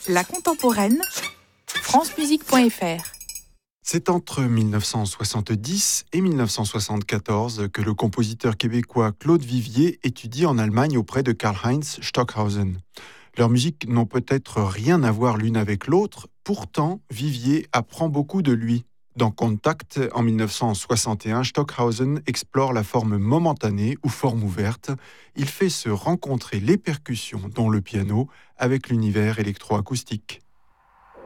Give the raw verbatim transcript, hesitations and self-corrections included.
La contemporaine, francemusique point f r. C'est entre dix-neuf cent soixante-dix et dix-neuf cent soixante-quatorze que le compositeur québécois Claude Vivier étudie en Allemagne auprès de Karlheinz Stockhausen. Leurs musiques n'ont peut-être rien à voir l'une avec l'autre, pourtant Vivier apprend beaucoup de lui. Dans Contact, en dix-neuf cent soixante et un, Stockhausen explore la forme momentanée ou forme ouverte. Il fait se rencontrer les percussions, dont le piano, avec l'univers électroacoustique.